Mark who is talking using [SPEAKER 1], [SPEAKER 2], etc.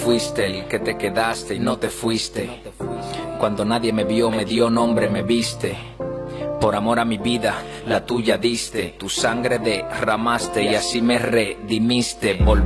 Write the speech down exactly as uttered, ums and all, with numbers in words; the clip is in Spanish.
[SPEAKER 1] fuiste el que te quedaste y no te fuiste. Cuando nadie me vio, me dio nombre, me viste. Por amor a mi vida, la tuya diste. Tu sangre derramaste y así me redimiste. Volví